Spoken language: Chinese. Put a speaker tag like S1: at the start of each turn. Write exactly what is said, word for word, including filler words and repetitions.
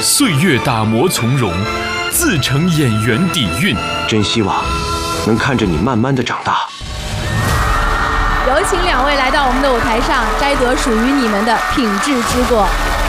S1: 岁月打磨从容，自成演员底蕴。
S2: 真希望能看着你慢慢的长大。
S3: 有请两位来到我们的舞台上，摘得属于你们的品质之果。